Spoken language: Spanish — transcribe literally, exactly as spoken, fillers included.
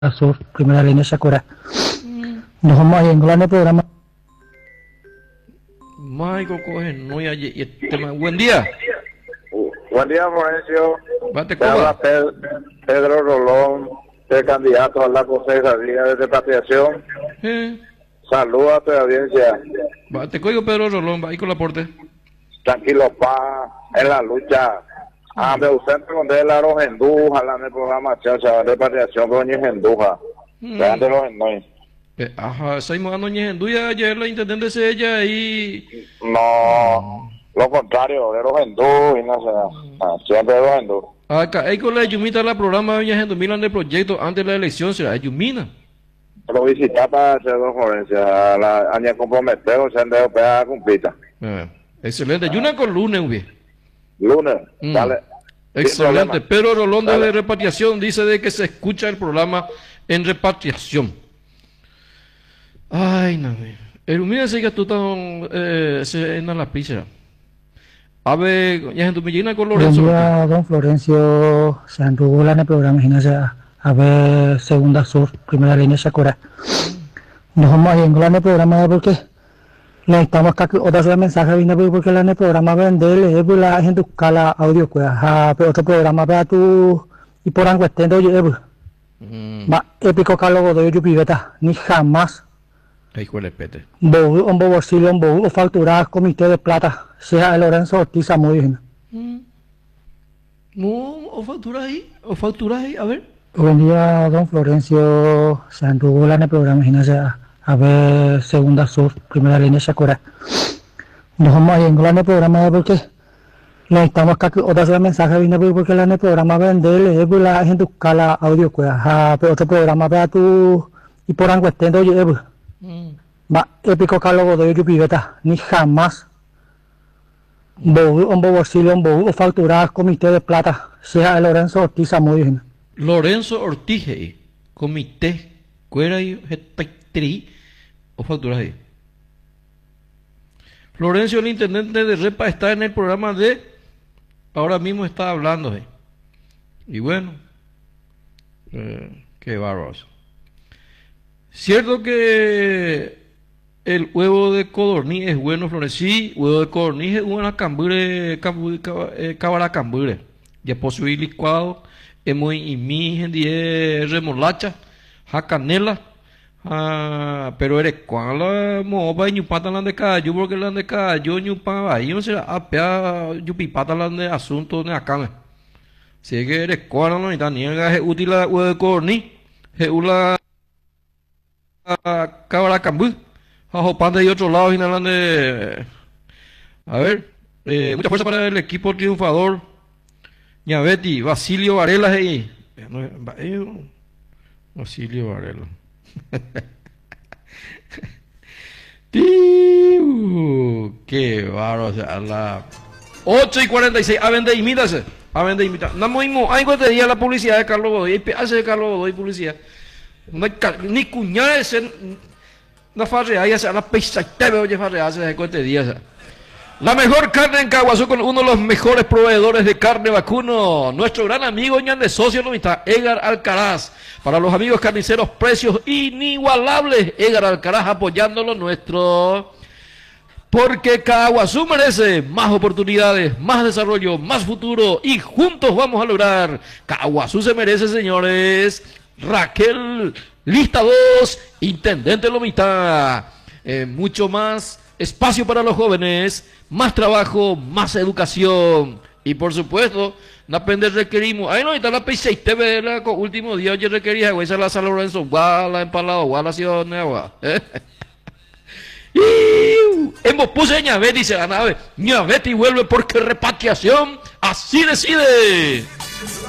Sur, primera línea Sakura. Nos vamos a ir en el programa. Michael Cohen, no hay y el tema. Buen día. Buen día, Florencio. Bate Te habla Pedro, Pedro Rolón, el candidato a la Consejería de Repatriación. Eh. Saludos a tu audiencia. Bate código Pedro Rolón, va ahí con la porte. Tranquilo, pa, en la lucha. Ah, me gusta responder a los Genduja, la en el programa de repatriación con los Genduja. Vean de los Genduja. Eh, ajá, saímos a Noñez Enduya ayer, la intendente es ella y... No, lo contrario, de los Genduja y no sé, ah, siempre de los Genduja. Acá, ahí con la Yumita la programa de Noñez Enduja de proyecto antes de la elección, será Yumina. Lo visita para hacer dos Florencia, la año comprometeo, se han de operar cumplita. Eh, excelente, y una con lunes, güey. Lunes, Mm. dale. Excelente. Pedro Rolón de Dale. repatriación dice de que se escucha el programa en repatriación. Ay, no. El humilde sigue tú tan eh, se en la pizza. A ver, ya en tu millina con Buen Lorenzo. día, don Florencio. Se enrugó en el programa. Imagínese a, a ver, segunda sur, primera línea Sakura. Nos vamos a ir en el programa porque necesitamos que otra vez mensaje vino porque en el programa venderle pues la gente cala audio pues a otro programa para tu y por anguestendo oye Mm. va épico calo de yo pibeta ni jamás Ay, hijo de pete. Bobu, un bobosilio, un bobu, o facturar comité de plata, sea el Lorenzo Ortiz muy Mm. No, o factura ahí, o factura ahí, a ver. Buen día, don Florencio. Se enrugó en el programa, imagínese a, a ver, segunda sur, primera línea Sakura. Nos vamos a ir en el programa porque necesitamos que otra vez mensaje vino porque en el programa venderle pues la gente cala audio pues a otro programa para tu y por anguestendo oye Mm. va épico calo de yo pibeta ni jamás Bobu, un bobosilio, un bobu, o facturar comité de plata, sea el Lorenzo Ortiz muy Lorenzo Ortiz, eh, comité, cuera y jetri, o facturas ahí. Florencio, el intendente de Repa, está en el programa de... Ahora mismo está hablando, eh. Y bueno, eh, qué bárbaro. Cierto que el huevo de codorniz es bueno, Florencio. Sí, huevo de codorniz es una cambure, cambure, eh, cabara cambure. Ya posible licuado, es muy imígen, remolacha, ja canela. Ah, pero eres cuál la moba y ñupata la de cayo porque la de cayo ñupa ahí no será apea yupipata la de asunto de acá. Si que eres cuál no está niega es útil la huevo de codorniz, es una cabra cambú, ajo pan de otro lado y nada de. A ver, eh, mucha fuerza para el equipo triunfador. Ñavetti, Basilio Varela ahí. Basilio Varela. Tiu, qué bárbaro, o sea, la ocho y cuarenta y seis, a vender imítase, a vender imítase. No mismo, hay que te diga la publicidad de Carlos Godoy, hace de Carlos Godoy publicidad. No hay ni cuñada de ser, no farre, ahí hace la pesa, te veo ya farre, hace de cuente días. La mejor carne en Caguazú con uno de los mejores proveedores de carne vacuno. Nuestro gran amigo ñan de socio no está, Edgar Alcaraz. Para los amigos carniceros, precios inigualables. Edgar Alcaraz apoyándolo nuestro. Porque Caguazú merece más oportunidades, más desarrollo, más futuro. Y juntos vamos a lograr. Caguazú se merece, señores. Raquel, lista dos, intendente Lomita. Eh, mucho más espacio para los jóvenes, más trabajo, más educación. Y por supuesto, no aprender requerimos. Ahí no está la P seis T V, la último día yo requería, güey, esa la San Lorenzo, guala, empalado, guala, ciudad de agua. Hemos puse Ñavetti, se la nave. Ñavetti vuelve porque repatriación, así decide.